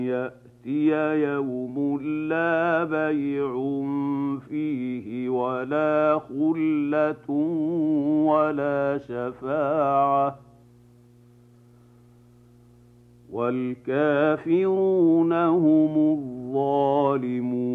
يأتي يوم لا بيع فيه ولا خلة ولا شفاعة والكافرون هم الظالمون.